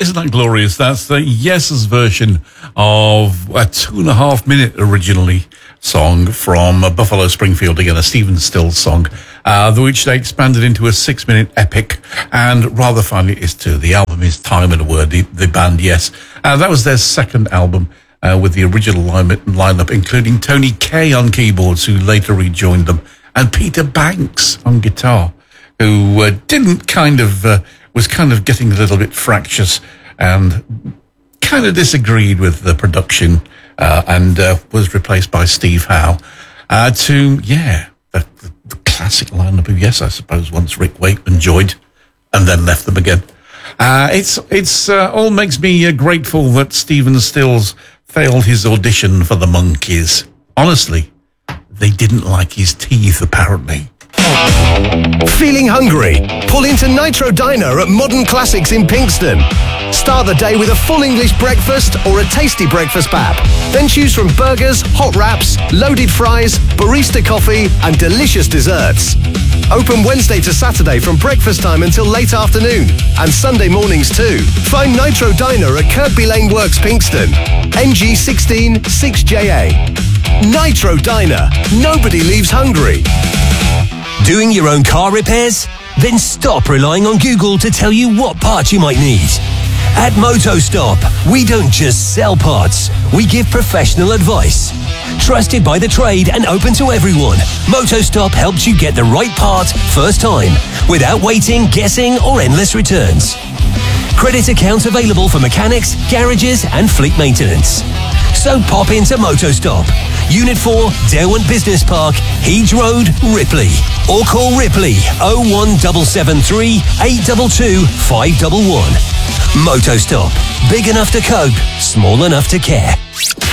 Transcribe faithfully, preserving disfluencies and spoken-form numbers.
Isn't that glorious? That's the Yes's version of a two and a half minute originally song from uh, Buffalo Springfield, again, a Stephen Stills song, uh, which they expanded into a six minute epic. And rather finally, it is too. The album is Time and a Word, the, the band Yes. Uh, that was their second album uh, with the original line- lineup, including Tony Kaye on keyboards, who later rejoined them, and Peter Banks on guitar, who uh, didn't kind of, uh, was kind of getting a little bit fractious and kind of disagreed with the production, uh, and uh, was replaced by Steve Howe uh, to, yeah, the, the, the classic lineup of Yes, I suppose, once Rick Wakeman joined and then left them again. Uh, it's it's uh, all makes me uh, grateful that Stephen Stills failed his audition for the Monkees. Honestly, they didn't like his teeth, apparently. Feeling hungry? Pull into Nitro Diner at Modern Classics in Pinkston. Start the day with a full English breakfast or a tasty breakfast pap. Then choose from burgers, hot wraps, loaded fries, barista coffee and delicious desserts. Open Wednesday to Saturday from breakfast time until late afternoon, and Sunday mornings too. Find Nitro Diner at Kirkby Lane Works, Pinkston. N G one six six J A. Nitro Diner. Nobody leaves hungry. Doing your own car repairs? Then stop relying on Google to tell you what parts you might need. At MotoStop, we don't just sell parts, we give professional advice. Trusted by the trade and open to everyone, MotoStop helps you get the right part first time, without waiting, guessing or endless returns. Credit accounts available for mechanics, garages and fleet maintenance. So pop into MotoStop, Unit four, Derwent Business Park, Heeds Road, Ripley. Or call Ripley oh one seven seven three, eight two two, five one one. MotoStop. Big enough to cope, small enough to care.